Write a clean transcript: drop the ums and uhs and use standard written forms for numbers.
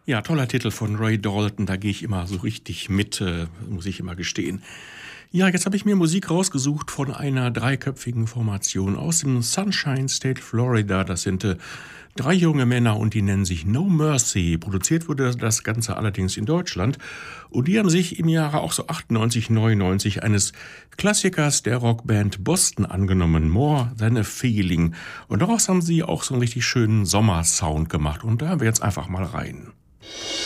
Ja, toller Titel von Ray Dalton, da gehe ich immer so richtig mit, muss ich immer gestehen. Ja, jetzt habe ich mir Musik rausgesucht von einer dreiköpfigen Formation aus dem Sunshine State, Florida. Das sind drei junge Männer und die nennen sich No Mercy. Produziert wurde das Ganze allerdings in Deutschland. Und die haben sich im Jahre auch so 98, 99 eines Klassikers der Rockband Boston angenommen, More Than a Feeling. Und daraus haben sie auch so einen richtig schönen Sommersound gemacht. Und da hören wir jetzt einfach mal rein.